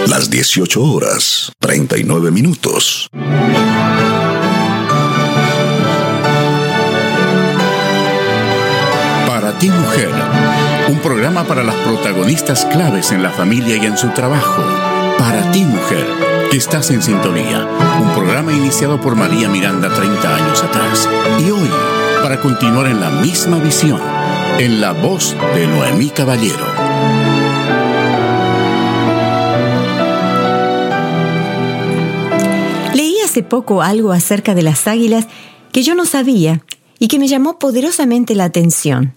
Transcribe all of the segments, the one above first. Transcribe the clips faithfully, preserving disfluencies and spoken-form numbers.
las dieciocho horas, treinta y nueve minutos. Para ti, mujer, un programa para las protagonistas claves en la familia y en su trabajo. Para ti, mujer, que estás en sintonía. Un programa iniciado por María Miranda treinta años atrás. Y hoy, para continuar en la misma visión, en la voz de Noemí Caballero. Leí hace poco algo acerca de las águilas que yo no sabía y que me llamó poderosamente la atención.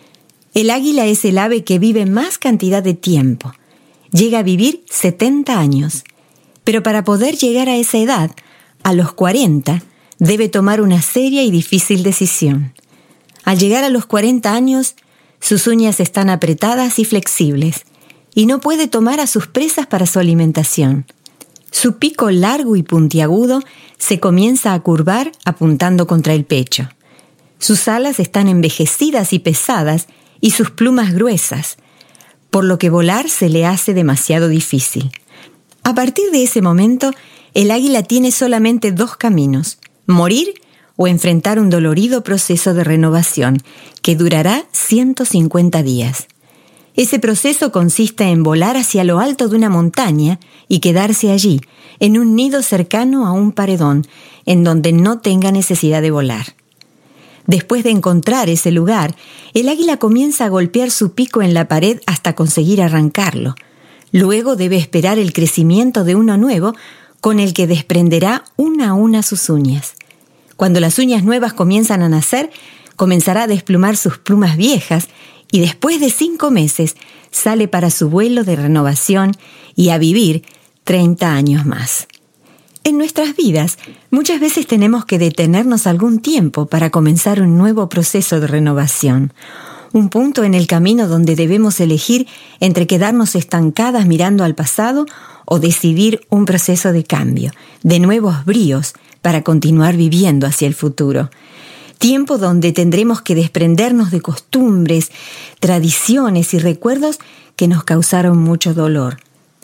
El águila es el ave que vive más cantidad de tiempo. Llega a vivir setenta años. Pero para poder llegar a esa edad, a los cuarenta, debe tomar una seria y difícil decisión. Al llegar a los cuarenta años, sus uñas están apretadas y flexibles, y no puede tomar a sus presas para su alimentación. Su pico largo y puntiagudo se comienza a curvar apuntando contra el pecho. Sus alas están envejecidas y pesadas, y sus plumas gruesas, por lo que volar se le hace demasiado difícil. A partir de ese momento, el águila tiene solamente dos caminos: morir o enfrentar un dolorido proceso de renovación que durará ciento cincuenta días. Ese proceso consiste en volar hacia lo alto de una montaña y quedarse allí, en un nido cercano a un paredón, en donde no tenga necesidad de volar. Después de encontrar ese lugar, el águila comienza a golpear su pico en la pared hasta conseguir arrancarlo. Luego debe esperar el crecimiento de uno nuevo, con el que desprenderá una a una sus uñas. Cuando las uñas nuevas comienzan a nacer, comenzará a desplumar sus plumas viejas y después de cinco meses sale para su vuelo de renovación y a vivir treinta años más. En nuestras vidas, muchas veces tenemos que detenernos algún tiempo para comenzar un nuevo proceso de renovación. Un punto en el camino donde debemos elegir entre quedarnos estancadas mirando al pasado o decidir un proceso de cambio, de nuevos bríos para continuar viviendo hacia el futuro. Tiempo donde tendremos que desprendernos de costumbres, tradiciones y recuerdos que nos causaron mucho dolor.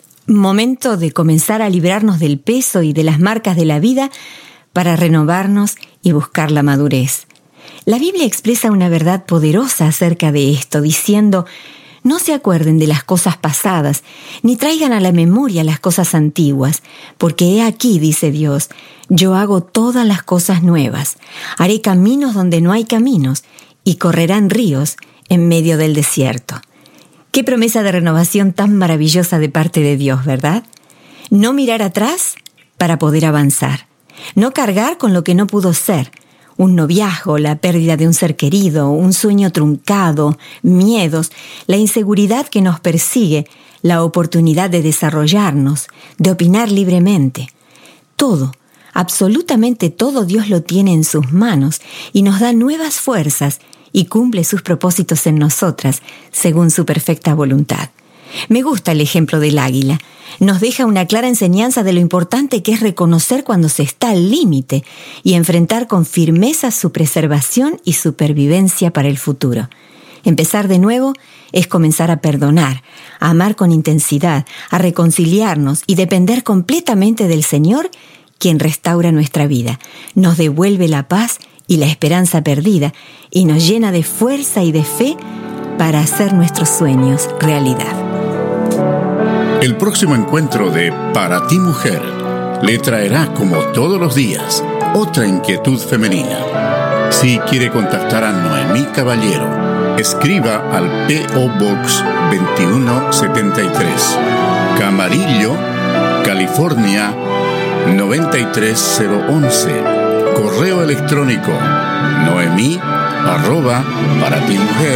Momento de comenzar a librarnos del peso y de las marcas de la vida para renovarnos y buscar la madurez. La Biblia expresa una verdad poderosa acerca de esto, diciendo: no se acuerden de las cosas pasadas, ni traigan a la memoria las cosas antiguas, porque he aquí, dice Dios, yo hago todas las cosas nuevas, haré caminos donde no hay caminos, y correrán ríos en medio del desierto. Qué promesa de renovación tan maravillosa de parte de Dios, ¿verdad? No mirar atrás para poder avanzar. No cargar con lo que no pudo ser. Un noviazgo, la pérdida de un ser querido, un sueño truncado, miedos, la inseguridad que nos persigue, la oportunidad de desarrollarnos, de opinar libremente. Todo, absolutamente todo, Dios lo tiene en sus manos y nos da nuevas fuerzas y cumple sus propósitos en nosotras, según su perfecta voluntad. Me gusta el ejemplo del águila. Nos deja una clara enseñanza de lo importante que es reconocer cuando se está al límite y enfrentar con firmeza su preservación y supervivencia para el futuro. Empezar de nuevo es comenzar a perdonar, a amar con intensidad, a reconciliarnos y depender completamente del Señor, quien restaura nuestra vida, nos devuelve la paz y la esperanza perdida y nos llena de fuerza y de fe para hacer nuestros sueños realidad. El próximo encuentro de Para ti, mujer le traerá, como todos los días, otra inquietud femenina. Si quiere contactar a Noemí Caballero, escriba al P O Box veintiuno setenta y tres, Camarillo, California noventa y tres cero once. Correo electrónico noemí arroba para ti mujer